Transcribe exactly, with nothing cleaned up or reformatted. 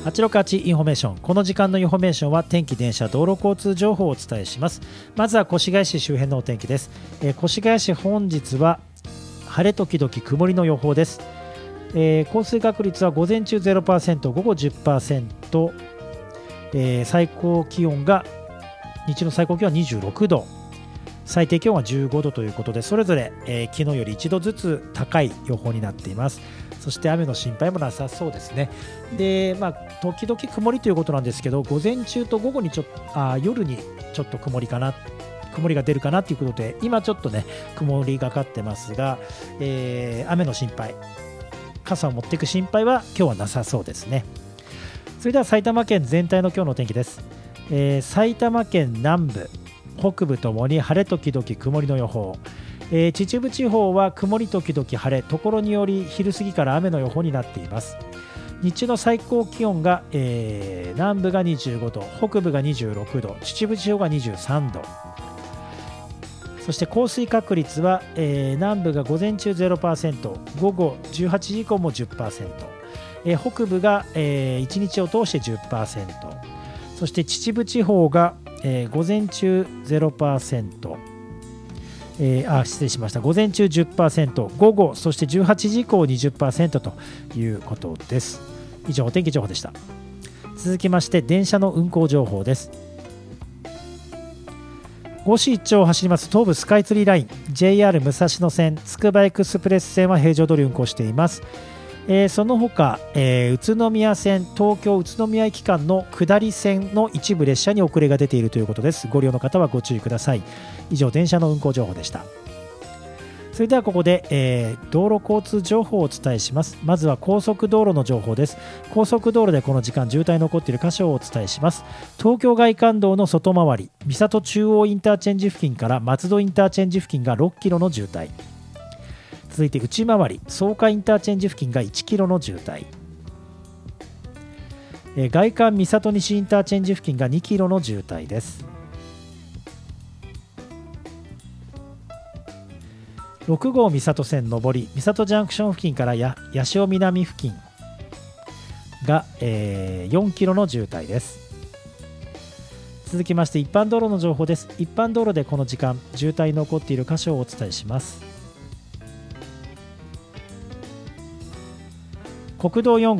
はちろくはちインフォメーション。この時間のインフォメーションは天気、電車、道路交通情報をお伝えします。まずは越谷市周辺のお天気です。えー、越谷市本日は晴れ時々曇りの予報です。えー、降水確率は午前中 ゼロパーセント、午後 じゅっパーセント、えー、最高気温が日中の最高気温はにじゅうろくど、最低気温はじゅうごどということで、それぞれ、えー、昨日よりいちどずつ高い予報になっています。そして雨の心配もなさそうですね。で、まあ、時々曇りということなんですけど、午前中と午後にちょっとあ夜にちょっと曇りかな曇りが出るかなということで、今ちょっとね曇りがかってますが、えー、雨の心配、傘を持っていく心配は今日はなさそうですね。それでは埼玉県全体の今日の天気です。えー、埼玉県南部北部ともに晴れ時々曇りの予報、えー、秩父地方は曇り時々晴れ、ところにより昼過ぎから雨の予報になっています。日中の最高気温が、えー、南部がにじゅうごど、北部がにじゅうろくど、秩父地方がにじゅうさんど、そして降水確率は、えー、南部が午前中 ゼロパーセント、午後じゅうはちじ以降も じゅっパーセント、えー、北部が、えー、いちにちを通して じゅっパーセント、そして秩父地方が、えー、午前中 ゼロパーセント、えー、あ失礼しました、午前中 じゅっパーセント、午後そしてじゅうはちじ以降 にじゅっパーセント ということです。以上お天気情報でした。続きまして電車の運行情報です。五市一丁を走ります東武スカイツリーライン ジェイアール 武蔵野線つくばエクスプレス線は平常通り運行しています。えー、その他、えー、宇都宮線東京宇都宮駅間の下り線の一部列車に遅れが出ているということです。ご利用の方はご注意ください。以上電車の運行情報でした。それではここで、えー、道路交通情報をお伝えします。まずは高速道路の情報です。高速道路でこの時間渋滞残っている箇所をお伝えします。東京外環道の外回り三郷中央インターチェンジ付近から松戸インターチェンジ付近がろっキロの渋滞、続いて内回り草加インターチェンジ付近がいちキロの渋滞、えー、外環三郷西インターチェンジ付近がにキロの渋滞です。ろくごう三郷線上り三郷ジャンクション付近からや八潮南付近が、えー、よんキロの渋滞です。続きまして一般道路の情報です。一般道路でこの時間渋滞残っている箇所をお伝えします。国道よん号